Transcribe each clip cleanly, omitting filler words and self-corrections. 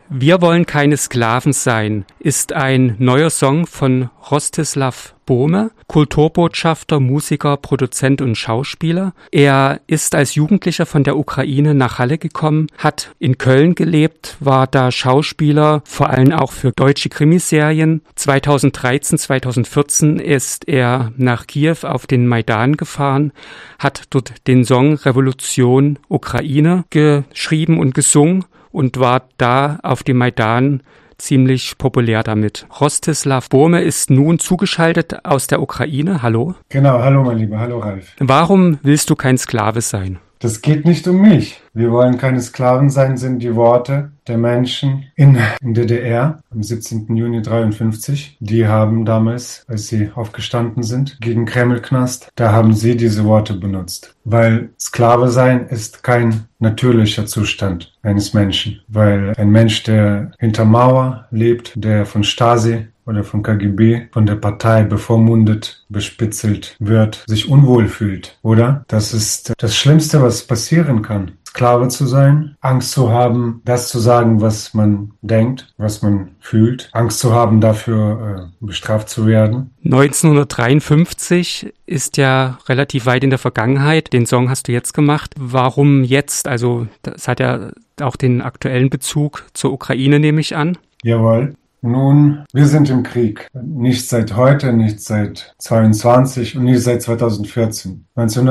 Wir wollen keine Sklaven sein ist ein neuer Song von Rostislav Bome, Kulturbotschafter, Musiker, Produzent und Schauspieler. Er ist als Jugendlicher von der Ukraine nach Halle gekommen, hat in Köln gelebt, war da Schauspieler, vor allem auch für deutsche Krimiserien. 2013, 2014 ist er nach Kiew auf den Maidan gefahren, hat dort den Song Revolution Ukraine geschrieben und gesungen und war da auf dem Maidan ziemlich populär damit. Rostislav Bome ist nun zugeschaltet aus der Ukraine. Hallo? Genau, hallo mein Lieber, hallo Ralf. Warum willst du kein Sklave sein? Das geht nicht um mich. Wir wollen keine Sklaven sein, sind die Worte der Menschen in DDR am 17. Juni 1953. Die haben damals, als sie aufgestanden sind gegen Kremlknast, da haben sie diese Worte benutzt. Weil Sklave sein ist kein natürlicher Zustand eines Menschen. Weil ein Mensch, der hinter Mauer lebt, der von Stasi oder vom KGB, von der Partei bevormundet, bespitzelt wird, sich unwohl fühlt, oder? Das ist das Schlimmste, was passieren kann. Sklave zu sein, Angst zu haben, das zu sagen, was man denkt, was man fühlt, Angst zu haben, dafür bestraft zu werden. 1953 ist ja relativ weit in der Vergangenheit. Den Song hast du jetzt gemacht. Warum jetzt? Also das hat ja auch den aktuellen Bezug zur Ukraine, nehme ich an. Jawohl. Nun, wir sind im Krieg. Nicht seit heute, nicht seit 22 und nicht seit 2014.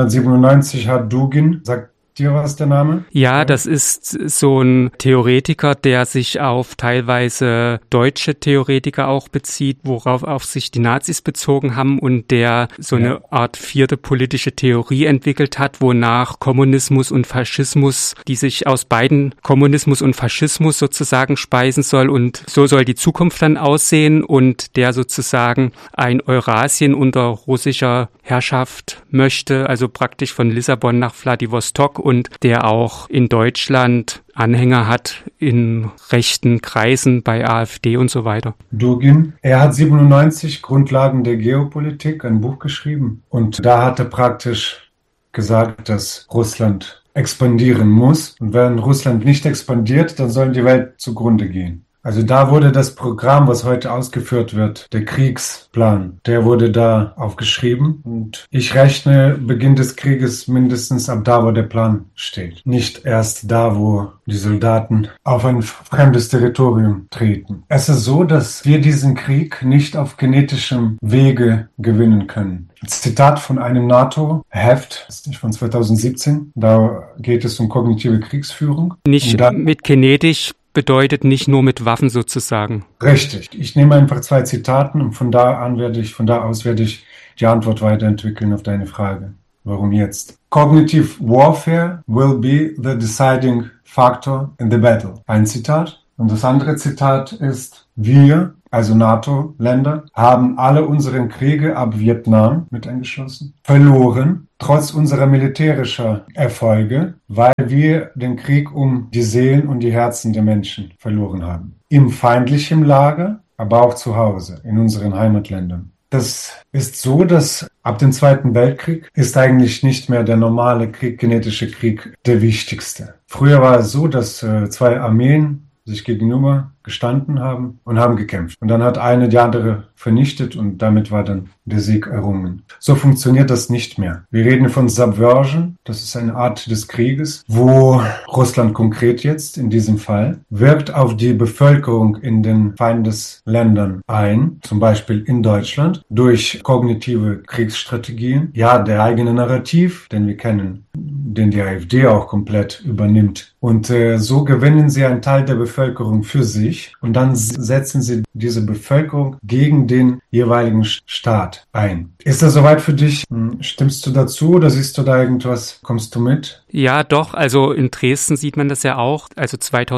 1997 hat Dugin, sagt dir was der Name? Ja, das ist so ein Theoretiker, der sich auf teilweise deutsche Theoretiker auch bezieht, worauf auf sich die Nazis bezogen haben und der so eine Art vierte politische Theorie entwickelt hat, wonach Kommunismus und Faschismus, die sich aus beiden Kommunismus und Faschismus sozusagen speisen soll und so soll die Zukunft dann aussehen und der sozusagen ein Eurasien unter russischer Herrschaft möchte, also praktisch von Lissabon nach Wladiwostok und der auch in Deutschland Anhänger hat in rechten Kreisen bei AfD und so weiter. Dugin, er hat 97 Grundlagen der Geopolitik, ein Buch geschrieben und da hat er praktisch gesagt, dass Russland expandieren muss und wenn Russland nicht expandiert, dann soll die Welt zugrunde gehen. Also da wurde das Programm, was heute ausgeführt wird, der Kriegsplan, der wurde da aufgeschrieben und ich rechne Beginn des Krieges mindestens ab da, wo der Plan steht. Nicht erst da, wo die Soldaten auf ein fremdes Territorium treten. Es ist so, dass wir diesen Krieg nicht auf genetischem Wege gewinnen können. Ein Zitat von einem NATO-Heft, das ist von 2017, da geht es um kognitive Kriegsführung. Nicht mit genetisch bedeutet nicht nur mit Waffen sozusagen. Richtig. Ich nehme einfach 2 Zitaten und von da aus werde ich die Antwort weiterentwickeln auf deine Frage. Warum jetzt? Cognitive warfare will be the deciding factor in the battle. Ein Zitat. Und das andere Zitat ist, wir, also NATO-Länder, haben alle unsere Kriege ab Vietnam mit eingeschlossen, verloren, trotz unserer militärischen Erfolge, weil wir den Krieg um die Seelen und die Herzen der Menschen verloren haben. Im feindlichen Lager, aber auch zu Hause, in unseren Heimatländern. Das ist so, dass ab dem Zweiten Weltkrieg ist eigentlich nicht mehr der normale Krieg, genetische Krieg, der wichtigste. Früher war es so, dass 2 Armeen sich gegenüber gestanden haben und haben gekämpft. Und dann hat eine die andere vernichtet und damit war dann der Sieg errungen. So funktioniert das nicht mehr. Wir reden von Subversion, das ist eine Art des Krieges, wo Russland konkret jetzt in diesem Fall wirkt auf die Bevölkerung in den Feindesländern ein, zum Beispiel in Deutschland, durch kognitive Kriegsstrategien. Ja, der eigene Narrativ, den wir kennen, den die AfD auch komplett übernimmt. Und so gewinnen sie einen Teil der Bevölkerung für sich und dann setzen sie diese Bevölkerung gegen den jeweiligen Staat ein. Ist das soweit für dich? Stimmst du dazu oder siehst du da irgendwas? Kommst du mit? Ja, doch. Also in Dresden sieht man das ja auch. Also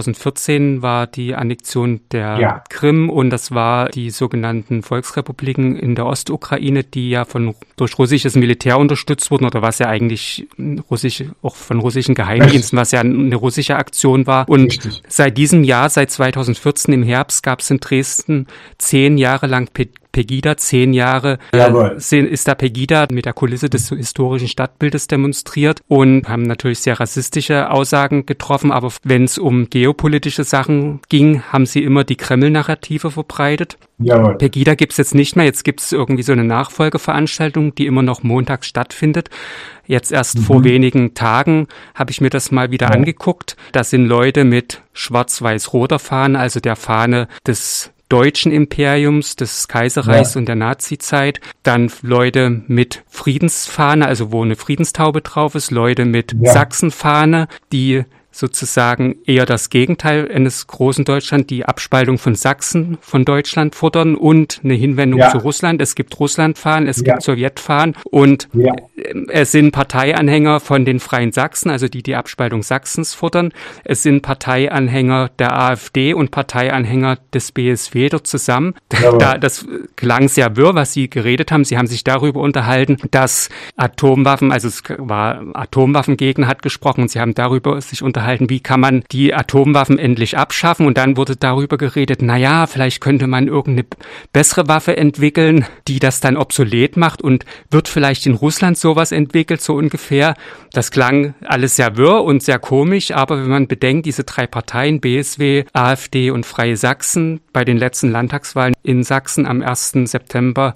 2014 war die Annexion der Krim und das war die sogenannten Volksrepubliken in der Ostukraine, die ja durch russisches Militär unterstützt wurden oder was ja eigentlich auch von russischen Geheimdiensten, was ja eine russische Aktion war. Und seit diesem Jahr, seit 2014 im Herbst, gab es in Dresden 10 Jahre lang Pegida 10 Jahre ist da Pegida mit der Kulisse des historischen Stadtbildes demonstriert und haben natürlich sehr rassistische Aussagen getroffen, aber wenn es um geopolitische Sachen ging, haben sie immer die Kreml-Narrative verbreitet. Jawohl. Pegida gibt's jetzt nicht mehr, jetzt gibt's irgendwie so eine Nachfolgeveranstaltung, die immer noch montags stattfindet. Jetzt erst vor wenigen Tagen habe ich mir das mal wieder angeguckt. Da sind Leute mit schwarz-weiß-roter Fahne, also der Fahne des deutschen Imperiums, des Kaiserreichs und der Nazizeit. Dann Leute mit Friedensfahne, also wo eine Friedenstaube drauf ist. Leute mit Sachsenfahne, die sozusagen eher das Gegenteil eines großen Deutschland, die Abspaltung von Sachsen von Deutschland fordern und eine Hinwendung zu Russland. Es gibt Russlandfahnen, es gibt Sowjetfahnen und es sind Parteianhänger von den Freien Sachsen, also die Abspaltung Sachsens fordern. Es sind Parteianhänger der AfD und Parteianhänger des BSW dort zusammen. Das klang sehr wirr, was Sie geredet haben. Sie haben sich darüber unterhalten, dass Atomwaffen, also es war Atomwaffengegner hat gesprochen und Sie haben darüber sich unterhalten, wie kann man die Atomwaffen endlich abschaffen, und dann wurde darüber geredet, naja, vielleicht könnte man irgendeine bessere Waffe entwickeln, die das dann obsolet macht, und wird vielleicht in Russland sowas entwickelt, so ungefähr. Das klang alles sehr wirr und sehr komisch, aber wenn man bedenkt, diese 3 Parteien, BSW, AfD und Freie Sachsen, bei den letzten Landtagswahlen in Sachsen am 1. September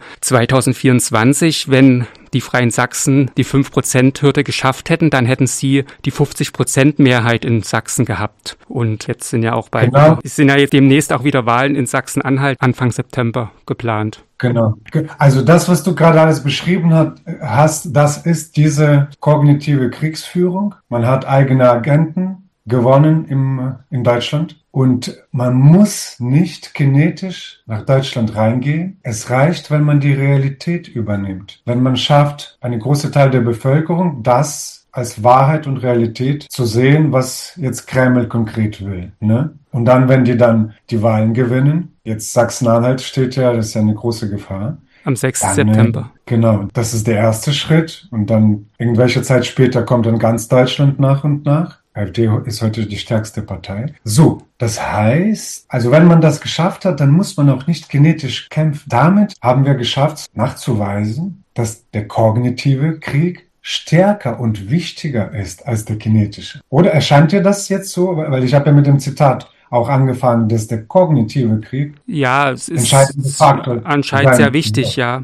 2024, wenn die Freien Sachsen die 5%-Hürde geschafft hätten, dann hätten sie die 50%-Mehrheit in Sachsen gehabt. Und jetzt sind ja auch sind ja jetzt demnächst auch wieder Wahlen in Sachsen-Anhalt Anfang September geplant. Genau. Also das, was du gerade alles beschrieben hast, das ist diese kognitive Kriegsführung. Man hat eigene Agenten gewonnen in Deutschland. Und man muss nicht kinetisch nach Deutschland reingehen. Es reicht, wenn man die Realität übernimmt. Wenn man schafft, eine große Teil der Bevölkerung das als Wahrheit und Realität zu sehen, was jetzt Kreml konkret will, ne? Und dann, wenn die dann die Wahlen gewinnen, jetzt Sachsen-Anhalt steht ja, das ist ja eine große Gefahr. Am 6. September. Genau, das ist der erste Schritt. Und dann irgendwelche Zeit später kommt dann ganz Deutschland nach und nach. AfD ist heute die stärkste Partei. So, das heißt, also wenn man das geschafft hat, dann muss man auch nicht genetisch kämpfen. Damit haben wir geschafft, nachzuweisen, dass der kognitive Krieg stärker und wichtiger ist als der kinetische. Oder erscheint dir das jetzt so? Weil ich habe ja mit dem Zitat auch angefangen, dass der kognitive Krieg es ist anscheinend sehr wichtig, ja.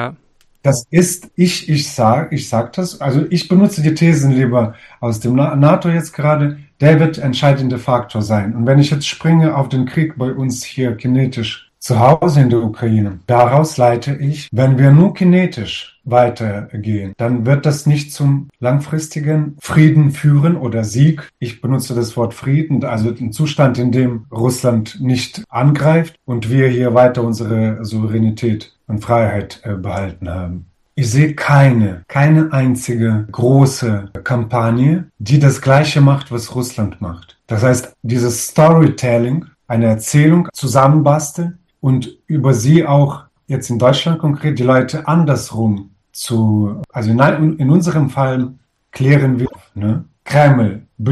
Das ist, ich sag das, also ich benutze die Thesen lieber aus dem NATO jetzt gerade, der wird entscheidende Faktor sein. Und wenn ich jetzt springe auf den Krieg bei uns hier kinetisch zu Hause in der Ukraine, daraus leite ich, wenn wir nur kinetisch weitergehen, dann wird das nicht zum langfristigen Frieden führen oder Sieg. Ich benutze das Wort Frieden, also den Zustand, in dem Russland nicht angreift und wir hier weiter unsere Souveränität und Freiheit behalten haben. Ich sehe keine einzige große Kampagne, die das Gleiche macht, was Russland macht. Das heißt, dieses Storytelling, eine Erzählung zusammenbasteln und über sie auch jetzt in Deutschland konkret die Leute andersrum also in unserem Fall klären wir, ne? Kreml